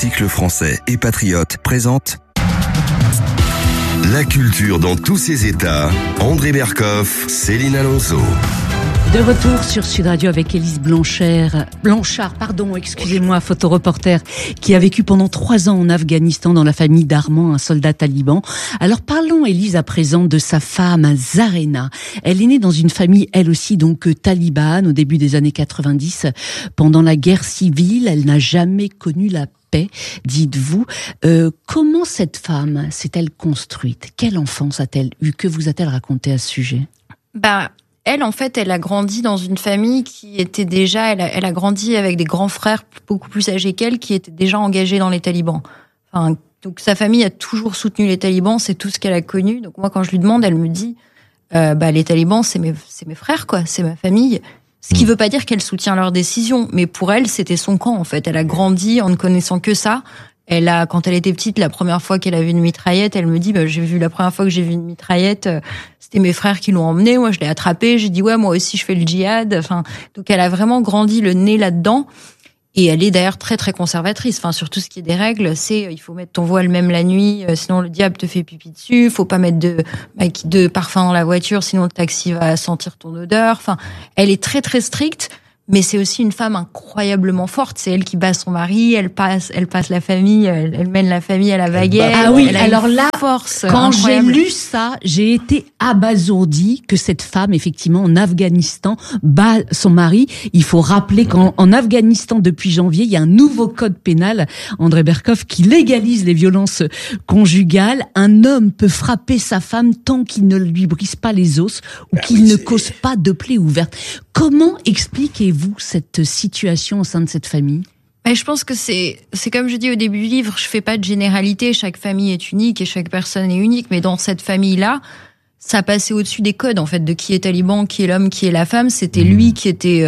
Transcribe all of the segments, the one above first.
Articles français et patriotes présente La culture dans tous ses états. André Berkoff, Céline Alonso. De retour sur Sud Radio avec Élise Blanchard, photoreporter qui a vécu pendant 3 ans en Afghanistan dans la famille d'Armand, un soldat taliban. Alors parlons, Élise, à présent de sa femme, Zarena. Elle est née dans une famille, elle aussi, donc talibane, au début des années 90. Pendant la guerre civile, elle n'a jamais connu la paix, dites-vous. Comment cette femme s'est-elle construite? Quelle enfance a-t-elle eue? Que vous a-t-elle raconté à ce sujet? Elle, en fait, elle a grandi dans une famille qui était déjà... Elle a grandi avec des grands frères beaucoup plus âgés qu'elle qui étaient déjà engagés dans les talibans. Donc sa famille a toujours soutenu les talibans, c'est tout ce qu'elle a connu. Donc moi, quand je lui demande, elle me dit les talibans, c'est mes frères, quoi, c'est ma famille. Ce qui veut pas dire qu'elle soutient leurs décisions, mais pour elle, c'était son camp, en fait. Elle a grandi en ne connaissant que ça. Quand elle était petite, la première fois qu'elle a vu une mitraillette, elle me dit, la première fois que j'ai vu une mitraillette, c'était mes frères qui l'ont emmenée. Moi, je l'ai attrapée. J'ai dit, ouais, moi aussi, je fais le djihad. Donc elle a vraiment grandi le nez là-dedans. Et elle est d'ailleurs très, très conservatrice. Sur tout ce qui est des règles, il faut mettre ton voile même la nuit, sinon le diable te fait pipi dessus. Faut pas mettre de parfum dans la voiture, sinon le taxi va sentir ton odeur. Elle est très, très stricte. Mais c'est aussi une femme incroyablement forte. C'est elle qui bat son mari, elle passe la famille, elle mène la famille à la baguette. Ah oui, elle a alors là, force quand incroyable. j'ai lu ça, j'ai été abasourdie que cette femme, effectivement, en Afghanistan, bat son mari. Il faut rappeler qu'en Afghanistan, depuis janvier, il y a un nouveau code pénal, André Berkoff, qui légalise les violences conjugales. Un homme peut frapper sa femme tant qu'il ne lui brise pas les os ou qu'il ne cause pas de plaie ouverte. Comment expliquez-vous cette situation au sein de cette famille? Je pense que c'est comme je dis au début du livre, je fais pas de généralité, chaque famille est unique et chaque personne est unique, mais dans cette famille-là, ça passait au-dessus des codes, en fait, de qui est taliban, qui est l'homme, qui est la femme. C'était lui qui était,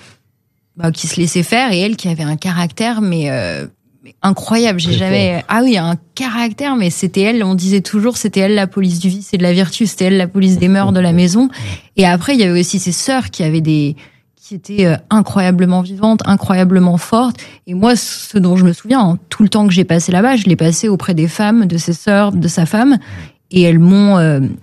qui se laissait faire et elle qui avait un caractère, mais incroyable. J'ai jamais, un caractère, mais c'était elle, on disait toujours, c'était elle la police du vice et de la vertu, c'était elle la police des mœurs de la maison. Et après, il y avait aussi ses sœurs qui étaient incroyablement vivantes, incroyablement fortes. Et moi, ce dont je me souviens, tout le temps que j'ai passé là-bas, je l'ai passé auprès des femmes, de ses sœurs, de sa femme, et elles m'ont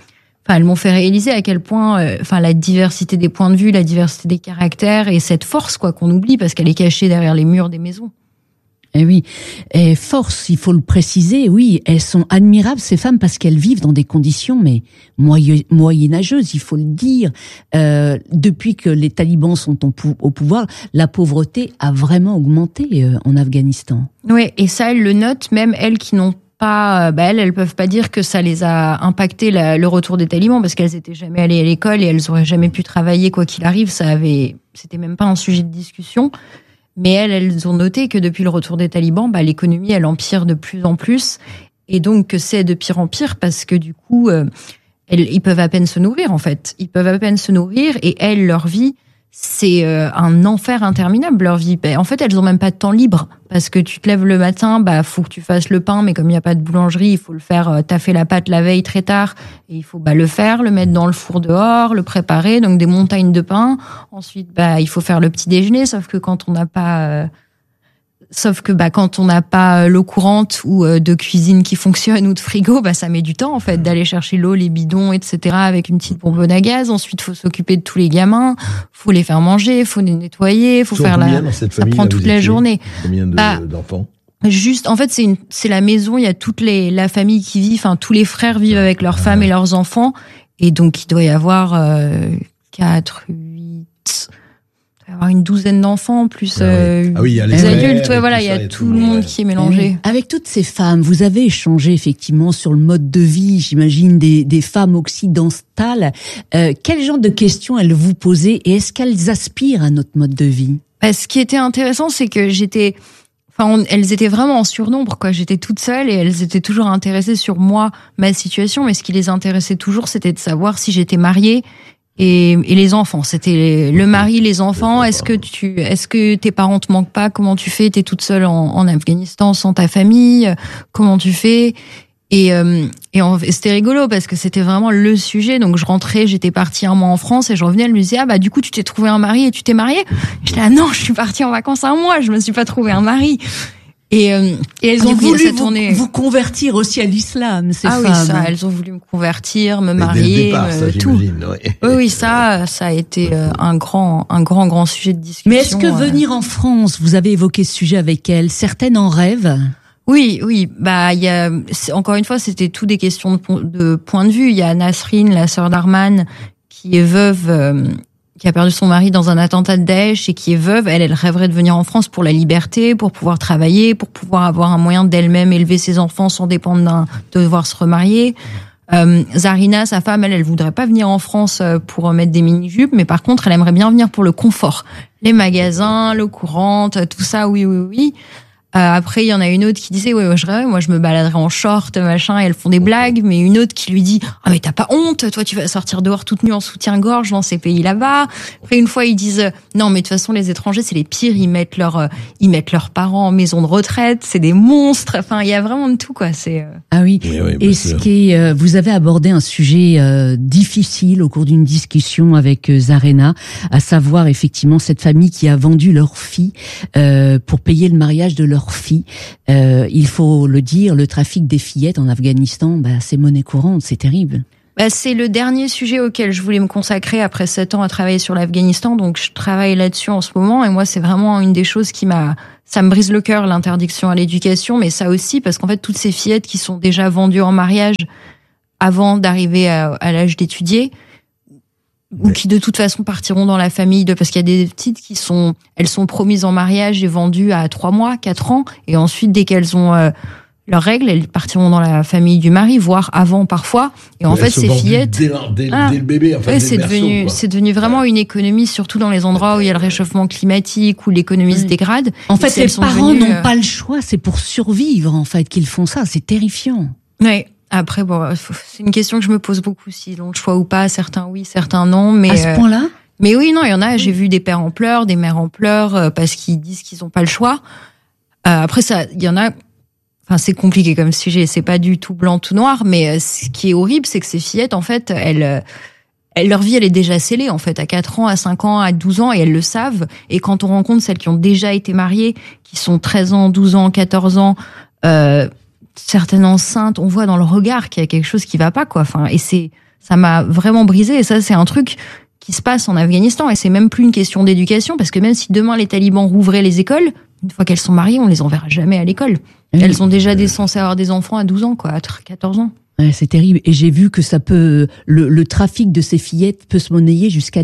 fait réaliser à quel point, la diversité des points de vue, la diversité des caractères et cette force, qu'on oublie parce qu'elle est cachée derrière les murs des maisons. Eh oui, et force, il faut le préciser, oui, elles sont admirables, ces femmes, parce qu'elles vivent dans des conditions, mais moyenâgeuses, il faut le dire. Depuis que les talibans sont au pouvoir, la pauvreté a vraiment augmenté en Afghanistan. Oui, et ça, elles le notent, même elles qui n'ont pas, elles peuvent pas dire que ça les a impacté le retour des talibans, parce qu'elles étaient jamais allées à l'école et elles auraient jamais pu travailler quoi qu'il arrive, c'était même pas un sujet de discussion. Mais elles ont noté que depuis le retour des talibans, l'économie, elle empire de plus en plus. Et donc, que c'est de pire en pire parce que du coup, ils peuvent à peine se nourrir, en fait. Ils peuvent à peine se nourrir et leur vie, c'est un enfer interminable, leur vie. En fait, elles ont même pas de temps libre parce que tu te lèves le matin, faut que tu fasses le pain, mais comme il n'y a pas de boulangerie, il faut le faire, t'as fait la pâte la veille très tard, et il faut le faire, le mettre dans le four dehors, le préparer, donc des montagnes de pain. Ensuite, il faut faire le petit déjeuner, sauf que quand on n'a pas... quand on n'a pas l'eau courante ou de cuisine qui fonctionne ou de frigo, ça met du temps en fait d'aller chercher l'eau, les bidons, etc. avec une petite bonbonne à gaz. Ensuite, faut s'occuper de tous les gamins, faut les faire manger, faut les nettoyer, faut faire ça prend toute la journée. Combien d'enfants? Juste, en fait, c'est la maison. Il y a la famille qui vit. Tous les frères vivent avec leurs femmes et leurs enfants, et donc il doit y avoir 4, 8. Avoir une douzaine d'enfants, plus il y a les adultes, il y a tout le monde qui est mélangé. Avec toutes ces femmes, vous avez échangé effectivement sur le mode de vie, j'imagine, des femmes occidentales. Quel genre de questions elles vous posaient et est-ce qu'elles aspirent à notre mode de vie? Ce qui était intéressant, c'est que elles étaient vraiment en surnombre, J'étais toute seule et elles étaient toujours intéressées sur moi, ma situation, mais ce qui les intéressait toujours, c'était de savoir si j'étais mariée. Et les enfants, c'était le mari, les enfants. Est-ce que tes parents te manquent pas? Comment tu fais? T'es toute seule en Afghanistan sans ta famille? Comment tu fais? Et c'était rigolo parce que c'était vraiment le sujet. Donc je rentrais, j'étais partie un mois en France et je revenais, elle me disait du coup tu t'es trouvé un mari et tu t'es mariée? J'étais non, je suis partie en vacances un mois, je me suis pas trouvé un mari. Et elles ont du coup, il y a voulu cette tournée. vous convertir aussi à l'islam, ces femmes. Oui, ça, elles ont voulu me convertir, me Mais dès le marier, départ, ça, tout. j'imagine, ouais. Oui, ça a été un grand sujet de discussion. Mais est-ce que venir en France, vous avez évoqué ce sujet avec elles, certaines en rêvent? Oui, bah encore une fois, c'était tout des questions de point de vue. Il y a Nasrine, la sœur d'Arman, qui est veuve, qui a perdu son mari dans un attentat de Daesh et qui est veuve. Elle rêverait de venir en France pour la liberté, pour pouvoir travailler, pour pouvoir avoir un moyen d'elle-même élever ses enfants sans dépendre de devoir se remarier. Zarina, sa femme, elle voudrait pas venir en France pour mettre des mini-jupes, mais par contre, elle aimerait bien venir pour le confort. Les magasins, l'eau courante, tout ça, oui. Après, il y en a une autre qui disait, ouais, je rêve, moi, je me baladerais en short, machin, et elles font des blagues, mais une autre qui lui dit, ah, mais t'as pas honte, toi, tu vas sortir dehors toute nue en soutien-gorge dans ces pays là-bas. Après, une fois, ils disent, non, mais de toute façon, les étrangers, c'est les pires, ils mettent leurs parents en maison de retraite, c'est des monstres. Enfin, il y a vraiment de tout, quoi, Ah oui. Oui, et ce qui est, vous avez abordé un sujet difficile au cours d'une discussion avec Zarena, à savoir, effectivement, cette famille qui a vendu leur fille, pour payer le mariage de leur fille. Il faut le dire, le trafic des fillettes en Afghanistan, c'est monnaie courante, c'est terrible. C'est le dernier sujet auquel je voulais me consacrer après 7 ans à travailler sur l'Afghanistan, donc je travaille là-dessus en ce moment, et moi c'est vraiment une des choses ça me brise le cœur, l'interdiction à l'éducation, mais ça aussi parce qu'en fait toutes ces fillettes qui sont déjà vendues en mariage avant d'arriver à l'âge d'étudier, ou qui de toute façon partiront dans la famille parce qu'il y a des petites elles sont promises en mariage et vendues à 3 mois, 4 ans, et ensuite dès qu'elles ont leurs règles, elles partiront dans la famille du mari, voire avant parfois. Et en fait, ces fillettes, dès le bébé, enfin, dès le berceau, c'est devenu vraiment une économie, surtout dans les endroits où il y a le réchauffement climatique, où l'économie se dégrade. En fait, les parents n'ont pas le choix, c'est pour survivre en fait qu'ils font ça, c'est terrifiant. Oui. Après, c'est une question que je me pose beaucoup, s'ils ont le choix ou pas. Certains oui, certains non. Mais à ce point-là? Mais oui, non, il y en a. J'ai vu des pères en pleurs, des mères en pleurs, parce qu'ils disent qu'ils n'ont pas le choix. Après, ça, il y en a. Enfin, c'est compliqué comme sujet. C'est pas du tout blanc, tout noir. Mais ce qui est horrible, c'est que ces fillettes, en fait, leur vie, elle est déjà scellée, en fait, à 4 ans, à 5 ans, à 12 ans, et elles le savent. Et quand on rencontre celles qui ont déjà été mariées, qui sont 13 ans, 12 ans, 14 ans, certaines enceintes, on voit dans le regard qu'il y a quelque chose qui va pas, quoi. Enfin, et ça m'a vraiment brisé. Et ça, c'est un truc qui se passe en Afghanistan. Et c'est même plus une question d'éducation, parce que même si demain les talibans rouvraient les écoles, une fois qu'elles sont mariées, on les enverra jamais à l'école. Oui. Elles sont déjà censées avoir des enfants à 12 ans, quoi, à 14 ans. Ouais, c'est terrible. Et j'ai vu que ça peut, le trafic de ces fillettes peut se monnayer jusqu'à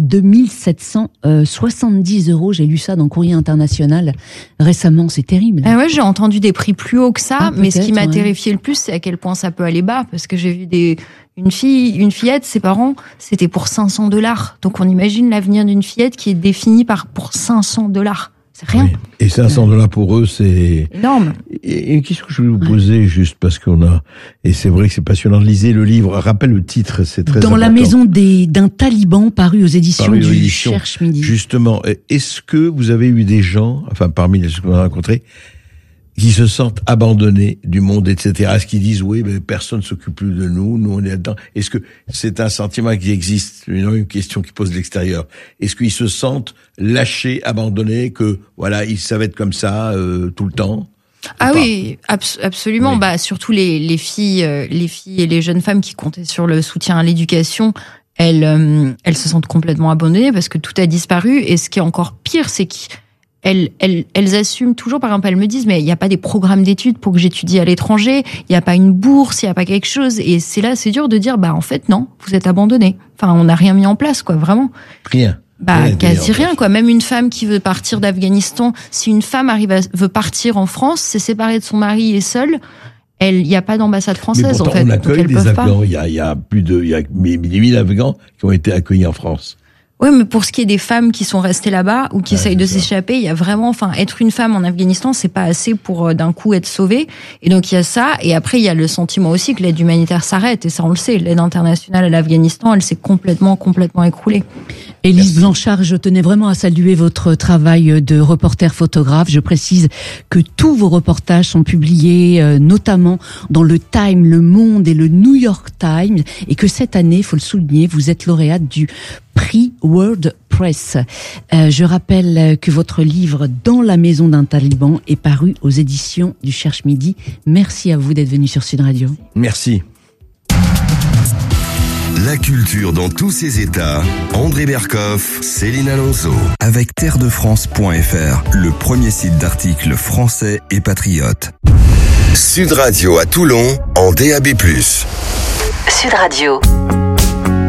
2770 €. J'ai lu ça dans Courrier International récemment. C'est terrible. Ah ouais, j'ai entendu des prix plus hauts que ça, mais ce qui m'a terrifié le plus, c'est à quel point ça peut aller bas, parce que j'ai vu une fillette, ses parents, c'était pour $500. Donc on imagine l'avenir d'une fillette qui est définie pour $500. C'est rien. Oui. Et $500 pour eux, c'est énorme. Et qu'est-ce que je voulais vous poser, juste parce et c'est vrai que c'est passionnant, lisez le livre, rappelle le titre, c'est très important. Dans la maison d'un taliban, paru aux éditions du Cherche Midi. Justement, est-ce que vous avez eu des gens, enfin parmi les que vous avez rencontrés, qui se sentent abandonnés du monde, etc. Est-ce qu'ils disent, oui, mais personne ne s'occupe plus de nous on est là-dedans. Est-ce que c'est un sentiment qui existe? Une question qui pose de l'extérieur. Est-ce qu'ils se sentent lâchés, abandonnés, que, voilà, ils savent être comme ça, tout le temps? Ah oui, absolument. Oui. Surtout les filles et les jeunes femmes qui comptaient sur le soutien à l'éducation, elles se sentent complètement abandonnées parce que tout a disparu. Et ce qui est encore pire, c'est qu'elles assument toujours, par exemple, elles me disent, mais il n'y a pas des programmes d'études pour que j'étudie à l'étranger, il n'y a pas une bourse, il n'y a pas quelque chose. Et c'est dur de dire, en fait, non, vous êtes abandonnés. Enfin, on n'a rien mis en place, quoi, vraiment. Rien. Quasi rien, quoi. Même une femme qui veut partir d'Afghanistan, si une femme veut partir en France, c'est séparée de son mari et seule, il n'y a pas d'ambassade française, en fait. On accueille des Afghans. Il y a 1000 Afghans qui ont été accueillis en France. Oui, mais pour ce qui est des femmes qui sont restées là-bas ou qui essayent de s'échapper, il y a vraiment, être une femme en Afghanistan, c'est pas assez pour d'un coup être sauvée. Et donc il y a ça. Et après il y a le sentiment aussi que l'aide humanitaire s'arrête. Et ça on le sait. L'aide internationale à l'Afghanistan, elle s'est complètement écroulée. Élise Blanchard, je tenais vraiment à saluer votre travail de reporter photographe. Je précise que tous vos reportages sont publiés notamment dans le Time, Le Monde et le New York Times, et que cette année, il faut le souligner, vous êtes lauréate du prix World Press. Je rappelle que votre livre Dans la maison d'un taliban est paru aux éditions du Cherche Midi. Merci à vous d'être venu sur Sud Radio. Merci. La culture dans tous ses états. André Berkoff, Céline Alonso. Avec terredefrance.fr, le premier site d'articles français et patriotes. Sud Radio à Toulon, en DAB+. Sud Radio.